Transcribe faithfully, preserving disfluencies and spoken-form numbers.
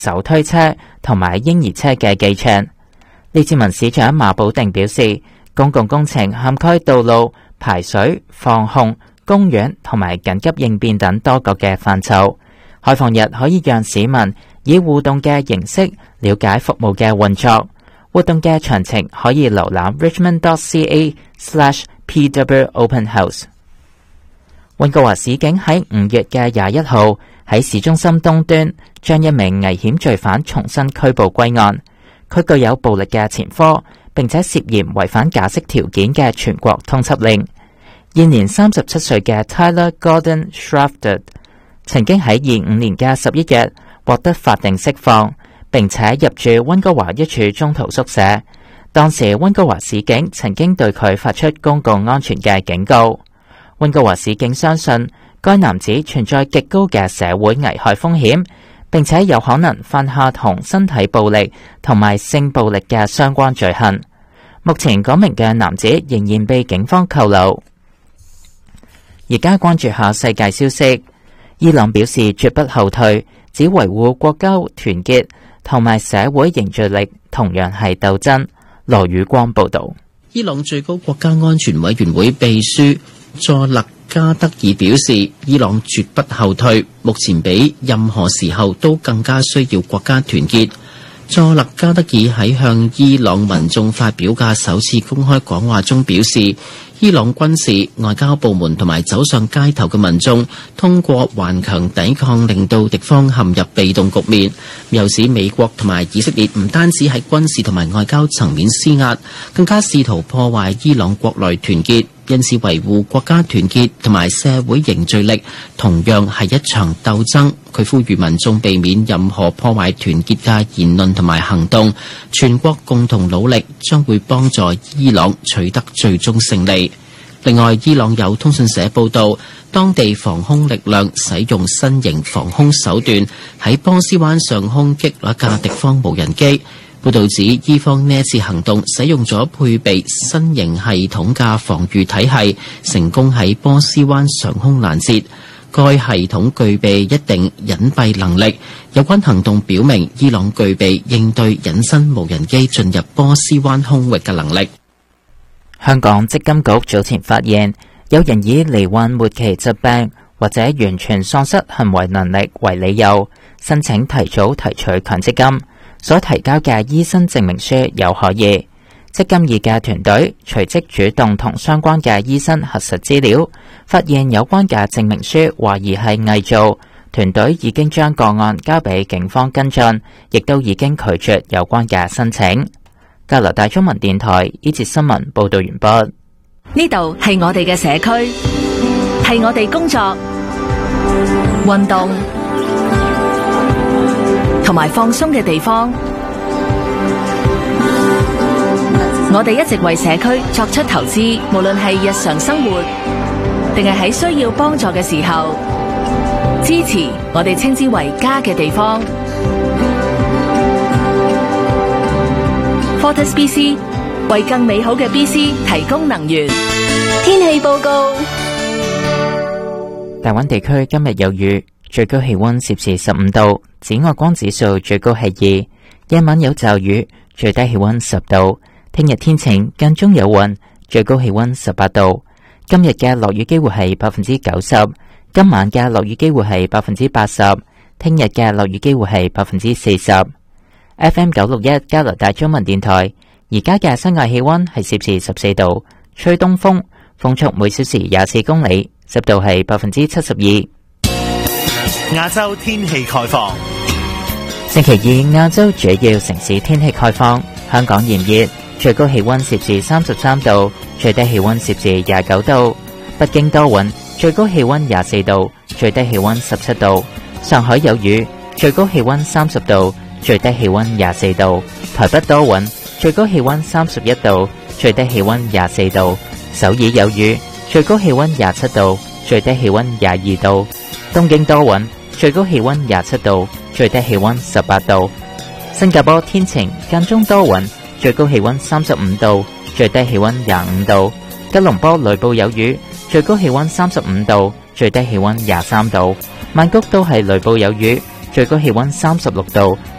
手推車同埋嬰兒車嘅機場。列治文市長馬保定表示，公共工程涵蓋道路、排水、防洪、公園同埋緊急應變等多個嘅範疇。開放日可以讓市民以互動嘅形式了解服務嘅運作。活動嘅詳情可以瀏覽 richmond.ca slash pwopenhouse。溫哥華市警喺五月嘅廿一號喺市中心東端將一名危險罪犯重新拘捕歸案。佢具有暴力嘅前科，並且涉嫌違反假釋條件嘅全國通緝令。現年三十七歲嘅 Tyler Gordon Shrouded 曾經喺二五年嘅十一月獲得法定釋放，並且入住溫哥華一處中途宿舍。當時溫哥華市警曾經對佢發出公共安全嘅警告。溫哥華市警相信該男子存在極高嘅社會危害風險，並且有可能犯下同身體暴力同埋性暴力嘅相關罪行。目前嗰名嘅男子仍然被警方扣留。而家關注下世界消息，伊朗表示絕不後退，只維護國家團結同埋社會凝聚力，同樣係鬥爭。羅宇光報道。 伊朗最高國家安全委員會秘書佐勒加德爾表示，伊朗絕不後退，目前比任何時候都更加需要國家團結。佐勒加德爾喺向伊朗民眾發表嘅首次公開講話中表示，伊朗軍事、外交部門同埋走上街頭嘅民眾通過頑強抵抗令到敵方陷入被動局面，又使美國同埋以色列唔單止喺軍事同埋外交層面施壓，更加試圖破壞伊朗國內團結。因此維護國家團結同埋社會凝聚力同樣係一場鬥爭。佢呼籲民眾避免任何破壞團結嘅言論同埋行動，全國共同努力將會幫助伊朗取得最終勝利。另外，伊朗有通訊社報道，當地防空力量使用新型防空手段喺波斯灣上空擊落一架敵方無人機。報道指，伊方呢一次行動使用咗配備新型系統嘅防禦體系，成功喺波斯灣上空攔截。該系統具備一定隱蔽能力。有關行動表明，伊朗具備應對隱身無人機進入波斯灣空域嘅能力。 香港積金局早前發現，有人以罹患末期疾病或者完全喪失行為能力為理由，申請提早提取強積金。所提交嘅醫生證明書有可疑，積金易嘅團隊隨即主動同相關嘅醫生核實資料，發現有關嘅證明書懷疑係偽造，團隊已經將個案交俾警方跟進，亦都已經拒絕有關嘅申請。加拿大中文電台呢節新聞報道完畢。 呢度係我哋嘅社區，係我哋工作、運動同埋放鬆嘅地方，我哋一直為社區作出投資，無論係日常生活，定係喺需要幫助嘅時候，支持我哋稱之為家嘅地方。Fortis B C 為更美好嘅 B C 提供能源。天氣報告： 大灣地區今日有雨，最高氣溫攝氏十五度，紫外光指數最高係二，夜晚有驟雨，最低氣溫十度。聽日天晴，間中有雲，最高氣溫十八度。今日嘅落雨機會係百分之九十，今晚嘅落雨機會係百分之八十，聽日嘅落雨機會係百分之四十。F M 九六一加拿大中文電台，而家嘅室外氣溫係攝氏十四度，吹東風，風速每小時廿四公里，濕度係百分之七十二。 亞洲天氣概況。 星期二亞洲主要城市天氣概況：香港炎熱，最高氣溫攝氏三十三度，最低氣溫攝氏廿九度；北京多雲，最高氣溫廿四度，最低氣溫十七度；上海有雨，最高氣溫三十度，最低氣溫廿四度；台北多雲，最高氣溫三十一度，最低氣溫廿四度；首爾有雨，最高氣溫廿七度，最低氣溫廿二度；東京多雲，最高氣溫廿七度，最低氣溫十八度；新加坡天晴，間中多雲，最高氣溫三十五度，最低氣溫廿五度；吉隆坡雷暴有雨，最高氣溫三十五度，最低氣溫廿三度；曼谷都係雷暴有雨， 最高氣溫三十六度，